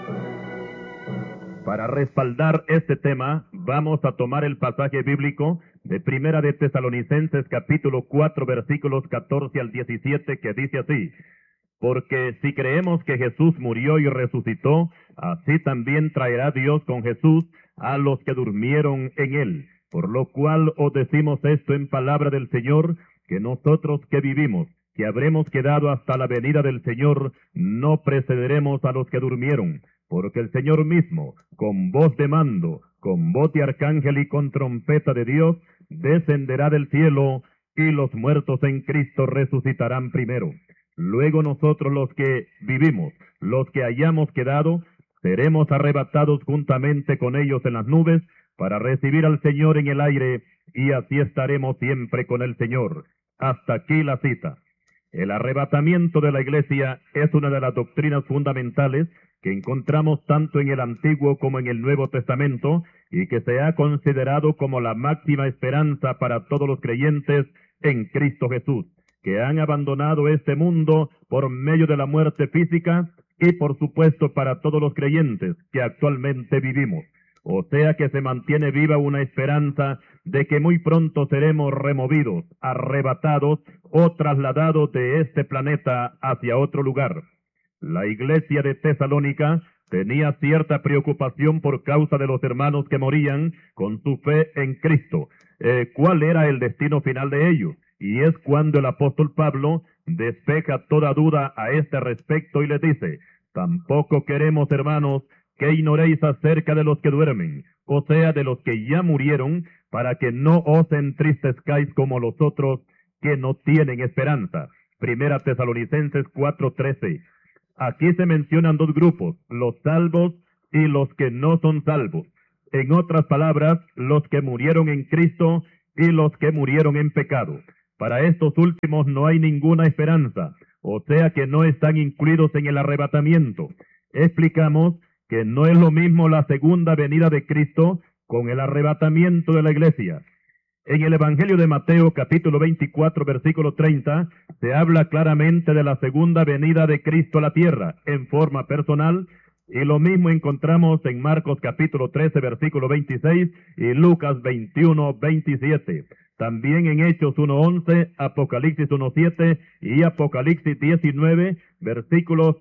Para respaldar este tema, vamos a tomar el pasaje bíblico de Primera de Tesalonicenses capítulo 4 versículos 14 al 17, que dice así: porque si creemos que Jesús murió y resucitó, así también traerá Dios con Jesús a los que durmieron en él. Por lo cual os decimos esto en palabra del Señor, que nosotros que vivimos, que habremos quedado hasta la venida del Señor, no precederemos a los que durmieron. Porque el Señor mismo, con voz de mando, con voz de arcángel y con trompeta de Dios, descenderá del cielo, y los muertos en Cristo resucitarán primero. Luego nosotros los que vivimos, los que hayamos quedado, seremos arrebatados juntamente con ellos en las nubes, para recibir al Señor en el aire, y así estaremos siempre con el Señor. Hasta aquí la cita. El arrebatamiento de la iglesia es una de las doctrinas fundamentales que encontramos tanto en el Antiguo como en el Nuevo Testamento, y que se ha considerado como la máxima esperanza para todos los creyentes en Cristo Jesús, que han abandonado este mundo por medio de la muerte física, y por supuesto para todos los creyentes que actualmente vivimos. O sea que se mantiene viva una esperanza de que muy pronto seremos removidos, arrebatados o trasladados de este planeta hacia otro lugar. La iglesia de Tesalónica tenía cierta preocupación por causa de los hermanos que morían con su fe en Cristo. ¿Cuál era el destino final de ellos? Y es cuando el apóstol Pablo despeja toda duda a este respecto y les dice: tampoco queremos, hermanos, que ignoréis acerca de los que duermen, o sea, de los que ya murieron, para que no os entristezcáis como los otros que no tienen esperanza. Primera Tesalonicenses 4:13. Aquí se mencionan dos grupos, los salvos y los que no son salvos. En otras palabras, los que murieron en Cristo y los que murieron en pecado. Para estos últimos no hay ninguna esperanza, o sea que no están incluidos en el arrebatamiento. Explicamos que no es lo mismo la segunda venida de Cristo con el arrebatamiento de la iglesia. En el Evangelio de Mateo, capítulo 24, versículo 30, se habla claramente de la segunda venida de Cristo a la tierra, en forma personal, y lo mismo encontramos en Marcos, capítulo 13, versículo 26, y Lucas 21, 27. También en Hechos 1:11, Apocalipsis 1:7 y Apocalipsis 19, versículos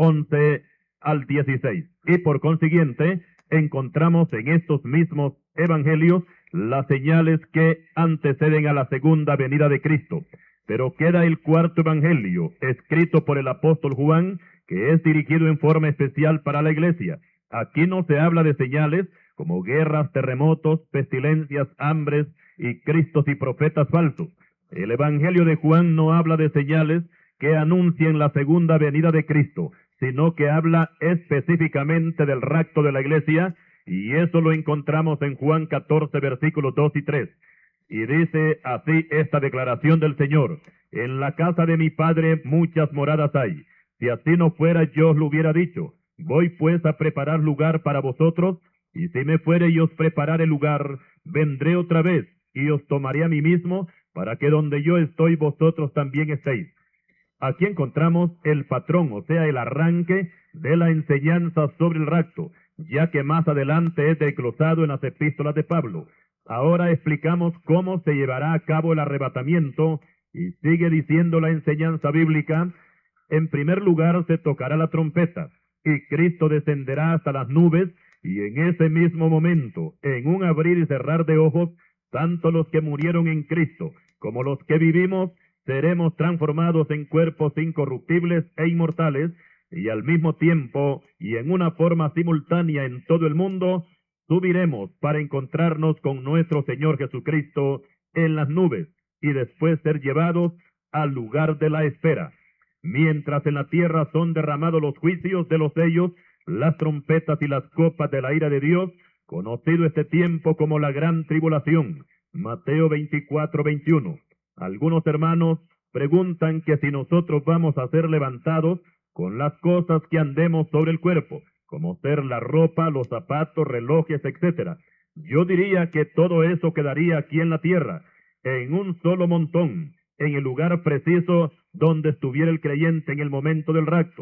11 al 16. Y por consiguiente, encontramos en estos mismos evangelios las señales que anteceden a la segunda venida de Cristo. Pero queda el cuarto evangelio, escrito por el apóstol Juan, que es dirigido en forma especial para la iglesia. Aquí no se habla de señales como guerras, terremotos, pestilencias, hambres y cristos y profetas falsos. El evangelio de Juan no habla de señales que anuncien la segunda venida de Cristo, sino que habla específicamente del rapto de la iglesia, y eso lo encontramos en Juan 14, versículos 2 y 3. Y dice así esta declaración del Señor: en la casa de mi Padre muchas moradas hay. Si así no fuera, yo os lo hubiera dicho. Voy pues a preparar lugar para vosotros, y si me fuere y os preparare lugar, vendré otra vez, y os tomaré a mí mismo, para que donde yo estoy vosotros también estéis. Aquí encontramos el patrón, o sea, el arranque de la enseñanza sobre el rapto, ya que más adelante es desglosado en las epístolas de Pablo. Ahora explicamos cómo se llevará a cabo el arrebatamiento, y sigue diciendo la enseñanza bíblica: en primer lugar se tocará la trompeta, y Cristo descenderá hasta las nubes, y en ese mismo momento, en un abrir y cerrar de ojos, tanto los que murieron en Cristo como los que vivimos, seremos transformados en cuerpos incorruptibles e inmortales, y al mismo tiempo y en una forma simultánea en todo el mundo, subiremos para encontrarnos con nuestro Señor Jesucristo en las nubes, y después ser llevados al lugar de la espera. Mientras en la tierra son derramados los juicios de los sellos, las trompetas y las copas de la ira de Dios, conocido este tiempo como la gran tribulación. Mateo 24, 21. Algunos hermanos preguntan que si nosotros vamos a ser levantados con las cosas que andemos sobre el cuerpo, como ser la ropa, los zapatos, relojes, etc. Yo diría que todo eso quedaría aquí en la tierra, en un solo montón, en el lugar preciso donde estuviera el creyente en el momento del rapto.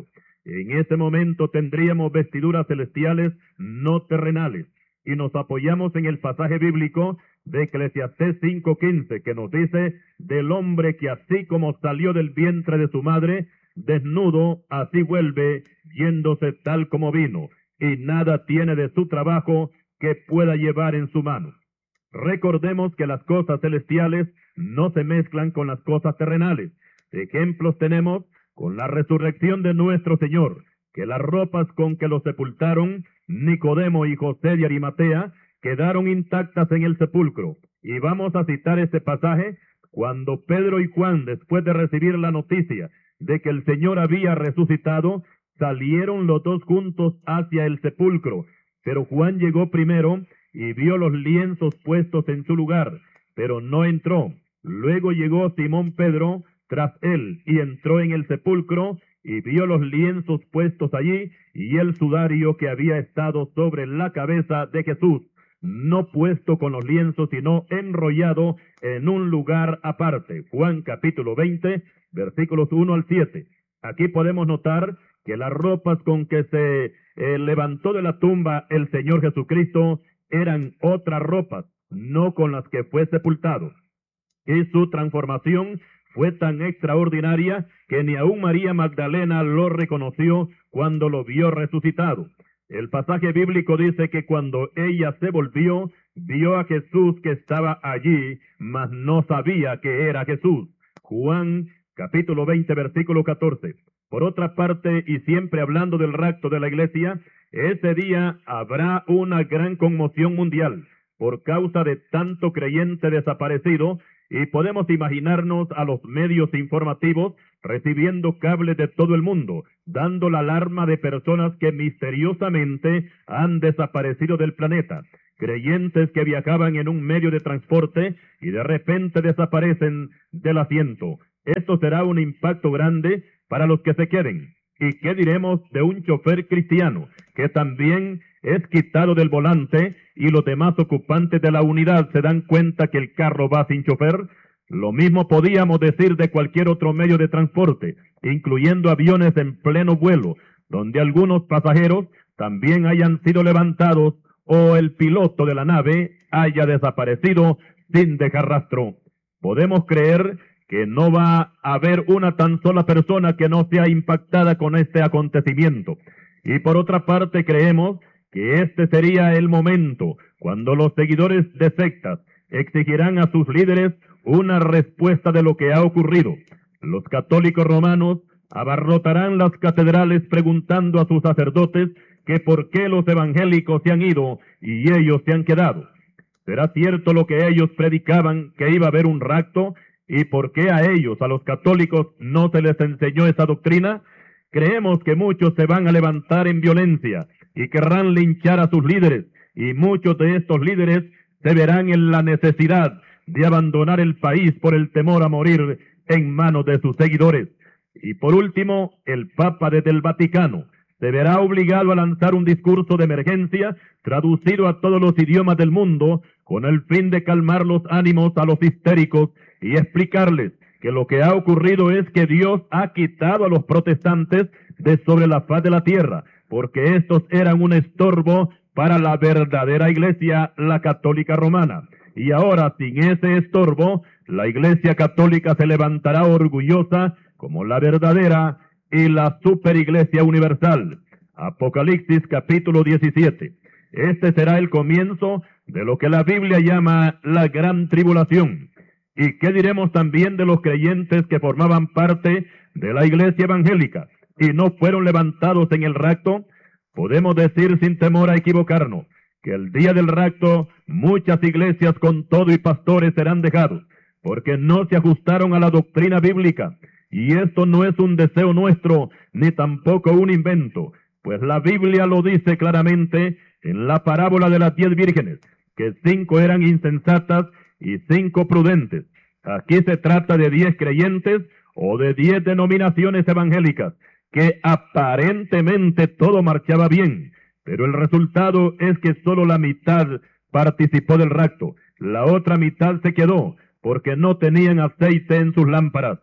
En ese momento tendríamos vestiduras celestiales, no terrenales. Y nos apoyamos en el pasaje bíblico de Eclesiastés 5:15, que nos dice, del hombre que así como salió del vientre de su madre, desnudo, así vuelve, yéndose tal como vino, y nada tiene de su trabajo que pueda llevar en su mano. Recordemos que las cosas celestiales no se mezclan con las cosas terrenales. Ejemplos tenemos con la resurrección de nuestro Señor, que las ropas con que lo sepultaron Nicodemo y José de Arimatea quedaron intactas en el sepulcro. Y vamos a citar este pasaje cuando Pedro y Juan, después de recibir la noticia de que el Señor había resucitado, salieron los dos juntos hacia el sepulcro. Pero Juan llegó primero y vio los lienzos puestos en su lugar, pero no entró. Luego llegó Simón Pedro tras él y entró en el sepulcro y vio los lienzos puestos allí y el sudario que había estado sobre la cabeza de Jesús, no puesto con los lienzos, sino enrollado en un lugar aparte. Juan capítulo 20, versículos 1 al 7. Aquí podemos notar que las ropas con que se levantó de la tumba el Señor Jesucristo eran otras ropas, no con las que fue sepultado. Y su transformación fue tan extraordinaria que ni aun María Magdalena lo reconoció cuando lo vio resucitado. El pasaje bíblico dice que cuando ella se volvió, vio a Jesús que estaba allí, mas no sabía que era Jesús. Juan capítulo 20, versículo 14. Por otra parte, y siempre hablando del rapto de la iglesia, ese día habrá una gran conmoción mundial por causa de tanto creyente desaparecido, y podemos imaginarnos a los medios informativos recibiendo cables de todo el mundo, dando la alarma de personas que misteriosamente han desaparecido del planeta. Creyentes que viajaban en un medio de transporte y de repente desaparecen del asiento. Esto será un impacto grande para los que se queden. ¿Y qué diremos de un chofer cristiano que también es quitado del volante y los demás ocupantes de la unidad se dan cuenta que el carro va sin chofer? Lo mismo podíamos decir de cualquier otro medio de transporte, incluyendo aviones en pleno vuelo, donde algunos pasajeros también hayan sido levantados o el piloto de la nave haya desaparecido sin dejar rastro. Podemos creer que no va a haber una tan sola persona que no sea impactada con este acontecimiento. Y por otra parte creemos que este sería el momento cuando los seguidores de sectas exigirán a sus líderes una respuesta de lo que ha ocurrido. Los católicos romanos abarrotarán las catedrales preguntando a sus sacerdotes que por qué los evangélicos se han ido y ellos se han quedado. ¿Será cierto lo que ellos predicaban, que iba a haber un rapto? ¿Y por qué a ellos, a los católicos, no se les enseñó esa doctrina? Creemos que muchos se van a levantar en violencia y querrán linchar a sus líderes, y muchos de estos líderes se verán en la necesidad de abandonar el país por el temor a morir en manos de sus seguidores. Y por último, el Papa desde el Vaticano se verá obligado a lanzar un discurso de emergencia traducido a todos los idiomas del mundo con el fin de calmar los ánimos a los histéricos y explicarles que lo que ha ocurrido es que Dios ha quitado a los protestantes de sobre la faz de la tierra, porque estos eran un estorbo para la verdadera iglesia, la católica romana. Y ahora, sin ese estorbo, la iglesia católica se levantará orgullosa como la verdadera y la superiglesia universal. Apocalipsis capítulo 17. Este será el comienzo de lo que la Biblia llama la gran tribulación. ¿Y qué diremos también de los creyentes que formaban parte de la iglesia evangélica y no fueron levantados en el rapto? Podemos decir sin temor a equivocarnos que el día del rapto muchas iglesias con todo y pastores serán dejados, porque no se ajustaron a la doctrina bíblica. Y esto no es un deseo nuestro, ni tampoco un invento, pues la Biblia lo dice claramente en la parábola de las 10 vírgenes, que 5 eran insensatas y 5 prudentes. Aquí se trata de 10 creyentes o de 10 denominaciones evangélicas, que aparentemente todo marchaba bien, pero el resultado es que solo la mitad participó del rapto, la otra mitad se quedó, porque no tenían aceite en sus lámparas.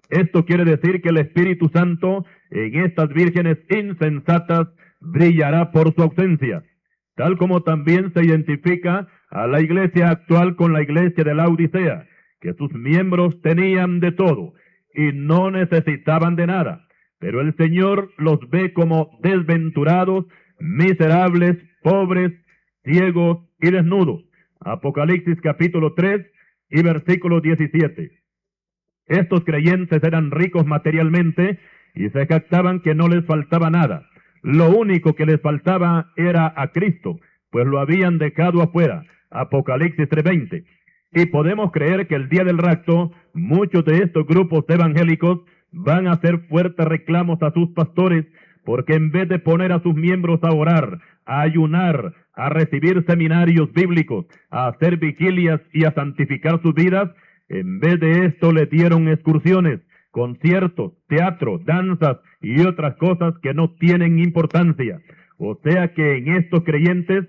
Esto quiere decir que el Espíritu Santo en estas vírgenes insensatas brillará por su ausencia, tal como también se identifica a la iglesia actual con la iglesia de la Odisea, que sus miembros tenían de todo y no necesitaban de nada, pero el Señor los ve como desventurados, miserables, pobres, ciegos y desnudos. Apocalipsis capítulo 3 y versículo 17. Estos creyentes eran ricos materialmente y se jactaban que no les faltaba nada. Lo único que les faltaba era a Cristo, pues lo habían dejado afuera. Apocalipsis 3:20. Y podemos creer que el día del rapto, muchos de estos grupos evangélicos van a hacer fuertes reclamos a sus pastores, porque en vez de poner a sus miembros a orar, a ayunar, a recibir seminarios bíblicos, a hacer vigilias y a santificar sus vidas, en vez de esto le dieron excursiones, conciertos, teatro, danzas y otras cosas que no tienen importancia. O sea que en estos creyentes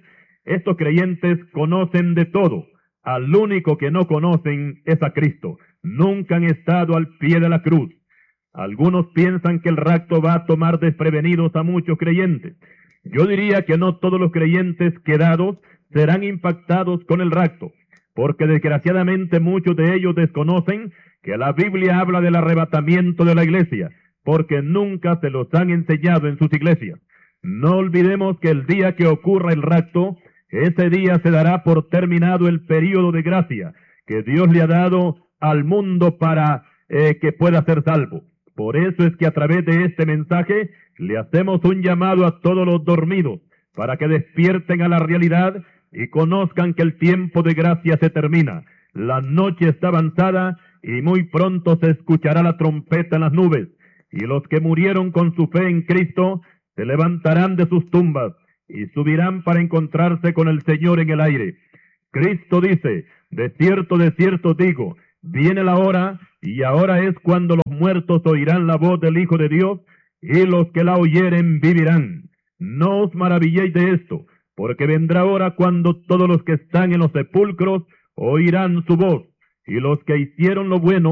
conocen de todo. Al único que no conocen es a Cristo. Nunca han estado al pie de la cruz. Algunos piensan que el rapto va a tomar desprevenidos a muchos creyentes. Yo diría que no todos los creyentes quedados serán impactados con el rapto, porque desgraciadamente muchos de ellos desconocen que la Biblia habla del arrebatamiento de la iglesia, porque nunca se los han enseñado en sus iglesias. No olvidemos que el día que ocurra el rapto, ese día se dará por terminado el período de gracia que Dios le ha dado al mundo para que pueda ser salvo. Por eso es que a través de este mensaje le hacemos un llamado a todos los dormidos para que despierten a la realidad y conozcan que el tiempo de gracia se termina. La noche está avanzada y muy pronto se escuchará la trompeta en las nubes, y los que murieron con su fe en Cristo se levantarán de sus tumbas y subirán para encontrarse con el Señor en el aire. Cristo dice, de cierto digo, viene la hora, y ahora es cuando los muertos oirán la voz del Hijo de Dios, y los que la oyeren vivirán. No os maravilléis de esto, porque vendrá hora cuando todos los que están en los sepulcros oirán su voz, y los que hicieron lo bueno